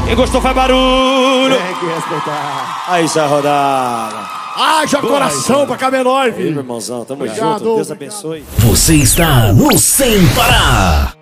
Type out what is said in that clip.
Quem gostou faz barulho. Tem que respeitar. Aí, já rodada. Haja coração pra K-Menor, Aí, filho. meu irmãozão, tamo Obrigado. junto. Deus abençoe. Você está no Sem Parar.